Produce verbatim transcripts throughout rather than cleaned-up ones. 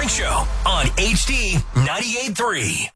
Morning Show on H D ninety-eight point three.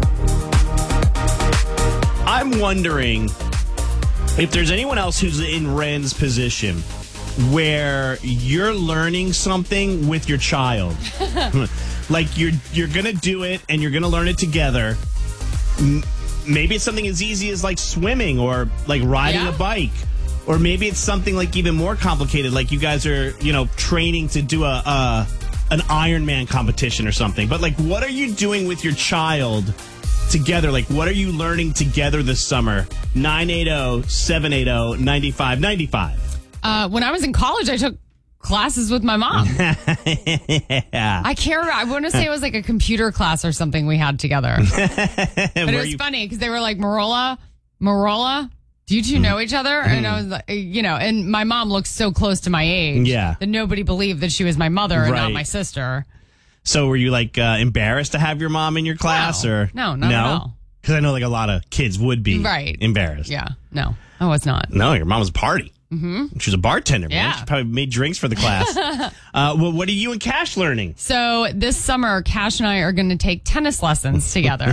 I'm wondering if there's anyone else who's in Ren's position where you're learning something with your child. Like you're you're going to do it and you're going to learn it together. Maybe it's something as easy as like swimming or like riding Yeah. a bike. Or maybe it's something like even more complicated, like you guys are, you know, training to do a, a an Ironman competition or something. But like, what are you doing with your child together? Like, what are you learning together this summer? nine eight zero, seven eight zero, nine five nine five. Uh, when I was in college, I took classes with my mom. Yeah. I can't remember. I want to say it was like a computer class or something we had together. But it was you- funny because they were like, Marola, Marola, do you two know each other? And I was like, you know, and my mom looks so close to my age Yeah. that nobody believed that she was my mother and not Right. my sister. So were you like uh, embarrassed to have your mom in your class? No. or No, not at all. Because I know like a lot of kids would be Right. embarrassed. Yeah, no, I was not. No, your mom was a party. Mm-hmm. She was a bartender, man. Yeah. She probably made drinks for the class. uh, well, what are you and Cash learning? So this summer, Cash and I are going to take tennis lessons together.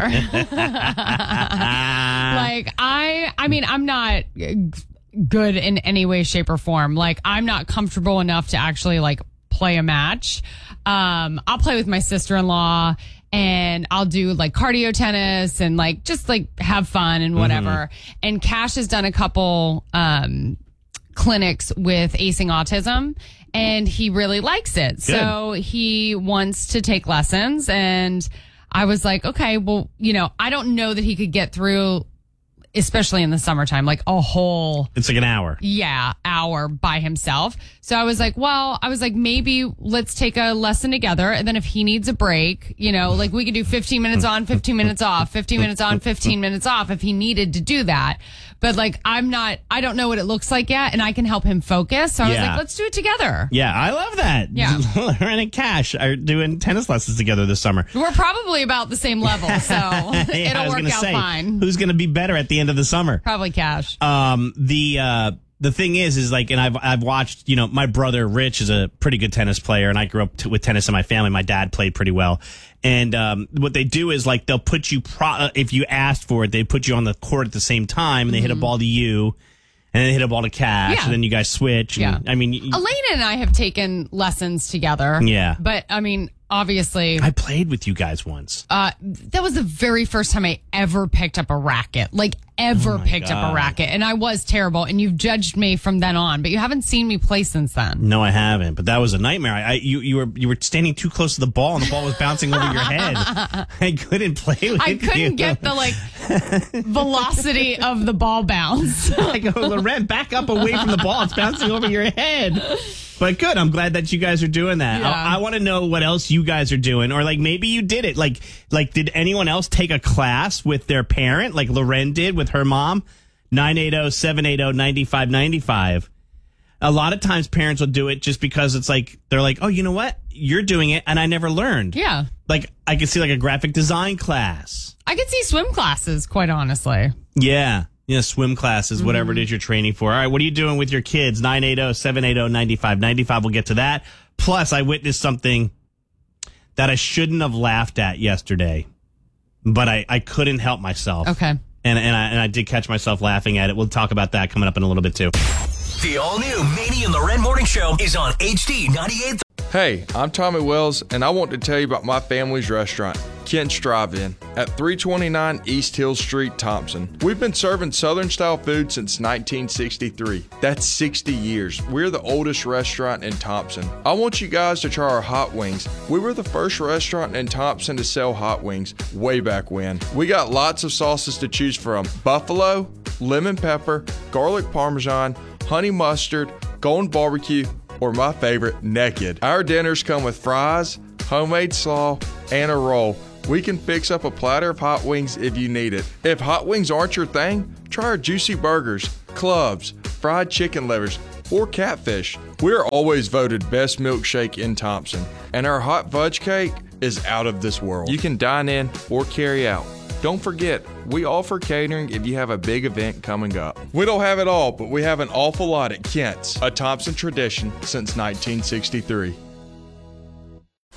Like I, I mean, I'm not good in any way, shape, or form. Like I'm not comfortable enough to actually like play a match. Um, I'll play with my sister-in-law and I'll do like cardio tennis and like just like have fun and whatever. Mm-hmm. And Cash has done a couple um, clinics with acing autism and he really likes it. Good. So he wants to take lessons and I was like, okay, well, you know, I don't know that he could get through, especially in the summertime, like a whole, It's like an hour. yeah, hour by himself. So I was like, well, I was like, maybe let's take a lesson together. And then if he needs a break, you know, like we could do fifteen minutes on, fifteen minutes off, fifteen minutes on, fifteen minutes off if he needed to do that. But like, I'm not, I don't know what it looks like yet and I can help him focus. So I was Yeah. like, let's do it together. Yeah, I love that. Yeah. Ren and Cash are doing tennis lessons together this summer. We're probably about the same level. So Yeah, I it'll was work gonna out say, fine. Who's going to be better at the end of the summer? Probably Cash. Um, the uh, the thing is, is like, and I've I've watched. You know, my brother Rich is a pretty good tennis player, and I grew up t- with tennis in my family. My dad played pretty well, and um, what they do is like they'll put you pro- uh, if you asked for it, they put you on the court at the same time, and they hit a ball to you, and then they hit a ball to Cash, Yeah. and then you guys switch. And, Yeah. I mean, y- Elena and I have taken lessons together. Yeah. But I mean, obviously, I played with you guys once. uh, that was the very first time I ever picked up a racket. Like ever Oh my picked up God. a racket. And I was terrible. And you've judged me from then on, but you haven't seen me play since then. No, I haven't. But that was a nightmare. I, I you you were you were standing too close to the ball, and the ball was bouncing over your head. I couldn't play with I you. couldn't get the like velocity of the ball bounce. I go, Loren, back up away from the ball. It's bouncing over your head. But good. I'm glad that you guys are doing that. Yeah. I, I want to know what else you guys are doing, or like maybe you did it. Like, like did anyone else take a class with their parent, like Loren did with her mom? nine eight zero, seven eight zero, nine five nine five. A lot of times parents will do it just because it's like, they're like, oh, you know what? You're doing it and I never learned. Yeah. Like, I could see like a graphic design class. I could see swim classes, quite honestly. Yeah. Yeah, swim classes, whatever Mm-hmm. it is you're training for. All right, what are you doing with your kids? nine eight zero, seven eight zero, nine five nine five. We'll get to that. Plus, I witnessed something that I shouldn't have laughed at yesterday, but I, I couldn't help myself. Okay. And, and, I, and I did catch myself laughing at it. We'll talk about that coming up in a little bit, too. The all-new Manny and Loren Morning Show is on H D ninety-eight. Hey, I'm Tommy Wells, and I want to tell you about my family's restaurant, Kent's Drive-In, at three twenty-nine East Hill Street, Thompson. We've been serving Southern-style food since nineteen sixty-three. That's sixty years. We're the oldest restaurant in Thompson. I want you guys to try our hot wings. We were the first restaurant in Thompson to sell hot wings way back when. We got lots of sauces to choose from: buffalo, lemon pepper, garlic parmesan, honey mustard, golden barbecue, or my favorite, naked. Our dinners come with fries, homemade slaw, and a roll. We can fix up a platter of hot wings if you need it. If hot wings aren't your thing, try our juicy burgers, clubs, fried chicken livers, or catfish. We're always voted best milkshake in Thompson, and our hot fudge cake is out of this world. You can dine in or carry out. Don't forget, we offer catering if you have a big event coming up. We don't have it all, but we have an awful lot at Kent's, a Thompson tradition since nineteen sixty-three.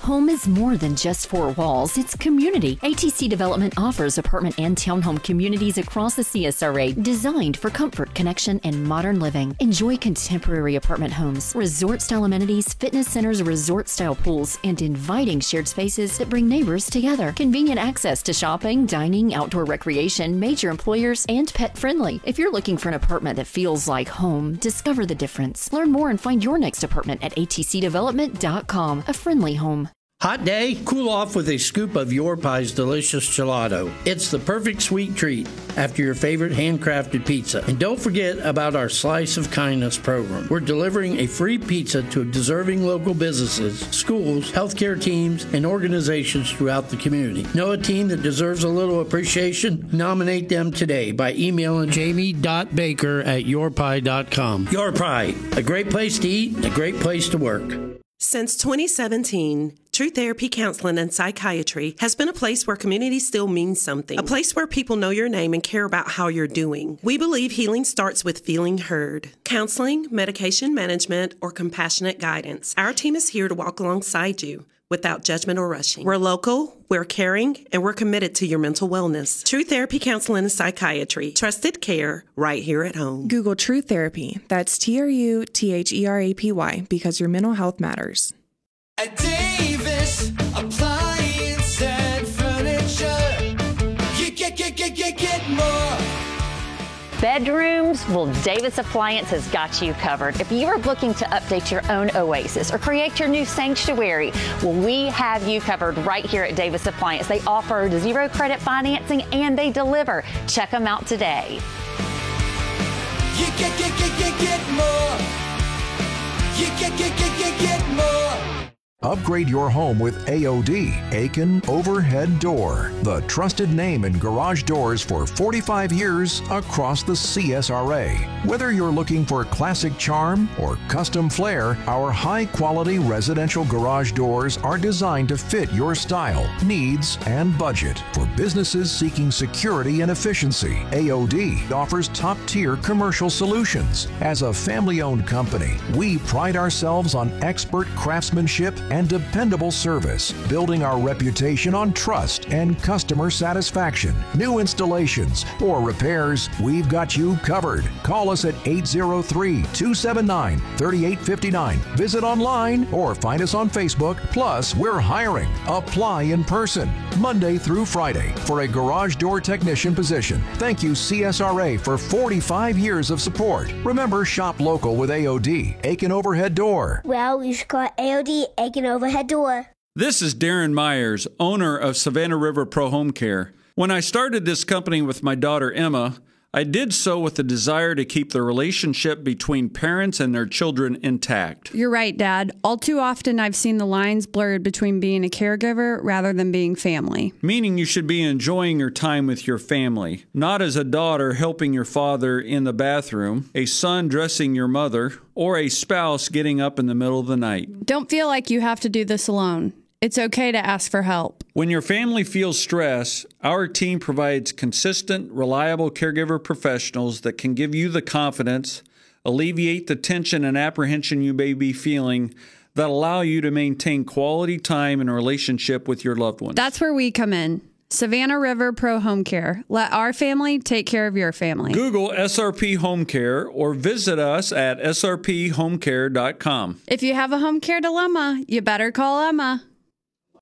Home is more than just four walls, it's community. A T C Development offers apartment and townhome communities across the C S R A designed for comfort, connection, and modern living. Enjoy contemporary apartment homes, resort-style amenities, fitness centers, resort-style pools, and inviting shared spaces that bring neighbors together. Convenient access to shopping, dining, outdoor recreation, major employers, and pet-friendly. If you're looking for an apartment that feels like home, discover the difference. Learn more and find your next apartment at A T C development dot com. A friendly home. Hot day? Cool off with a scoop of Your Pie's delicious gelato. It's the perfect sweet treat after your favorite handcrafted pizza. And don't forget about our Slice of Kindness program. We're delivering a free pizza to deserving local businesses, schools, healthcare teams, and organizations throughout the community. Know a team that deserves a little appreciation? Nominate them today by emailing jamie dot baker at your pie dot com. Your Pie, a great place to eat and a great place to work. Since twenty seventeen, True Therapy Counseling and Psychiatry has been a place where community still means something. A place where people know your name and care about how you're doing. We believe healing starts with feeling heard. Counseling, medication management, or compassionate guidance. Our team is here to walk alongside you without judgment or rushing. We're local, we're caring, and we're committed to your mental wellness. True Therapy Counseling and Psychiatry. Trusted care right here at home. Google True Therapy. That's T R U T H E R A P Y because your mental health matters. At Davis Appliance and Furniture, you get, get, get, get, get more. Bedrooms? Well, Davis Appliance has got you covered. If you are looking to update your own oasis or create your new sanctuary, well, we have you covered right here at Davis Appliance. They offer zero credit financing and they deliver. Check them out today. You get, get, get, get, get more. You get, get, get, get, get more. Upgrade your home with A O D, Aiken Overhead Door, the trusted name in garage doors for forty-five years across the C S R A. Whether you're looking for classic charm or custom flair, our high-quality residential garage doors are designed to fit your style, needs, and budget. For businesses seeking security and efficiency, A O D offers top-tier commercial solutions. As a family-owned company, we pride ourselves on expert craftsmanship and dependable service, building our reputation on trust and customer satisfaction. New installations or repairs, we've got you covered. Call us at eight zero three, two seven nine, three eight five nine. Visit online or find us on Facebook. Plus, we're hiring. Apply in person, Monday through Friday, for a garage door technician position. Thank you, C S R A, for forty-five years of support. Remember, shop local with A O D, Aiken Overhead Door. Well, you should call A O D, Aiken Overhead Door. This is Darren Myers, owner of Savannah River Pro Home Care. When I started this company with my daughter Emma, I did so with the desire to keep the relationship between parents and their children intact. You're right, Dad. All too often I've seen the lines blurred between being a caregiver rather than being family. Meaning you should be enjoying your time with your family, not as a daughter helping your father in the bathroom, a son dressing your mother, or a spouse getting up in the middle of the night. Don't feel like you have to do this alone. It's okay to ask for help. When your family feels stress, our team provides consistent, reliable caregiver professionals that can give you the confidence, alleviate the tension and apprehension you may be feeling, that allow you to maintain quality time and relationship with your loved ones. That's where we come in. Savannah River Pro Home Care. Let our family take care of your family. Google S R P Home Care or visit us at S R P home care dot com. If you have a home care dilemma, you better call Emma.